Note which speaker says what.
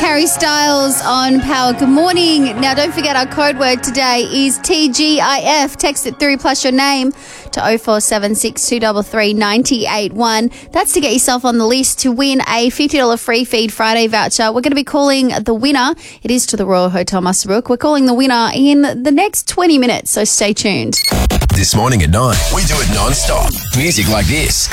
Speaker 1: Harry Styles on Power. Good morning. Now, don't forget our code word today is TGIF. Text it through plus your name to 0476 233 981. That's to get yourself on the list to win a $50 Free Feed Friday voucher. We're going to be calling the winner. It is to the Royal Hotel Muswellbrook. We're calling the winner in the next 20 minutes, so stay tuned.
Speaker 2: This morning at 9, we do it non-stop. Music like this.